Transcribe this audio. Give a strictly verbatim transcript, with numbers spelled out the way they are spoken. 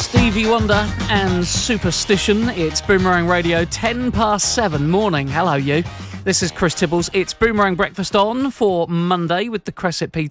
Stevie Wonder and Superstition. It's Boomerang Radio, ten past seven morning. Hello, you. This is Chris Tibbles. It's Boomerang Breakfast on for Monday with the Cresset P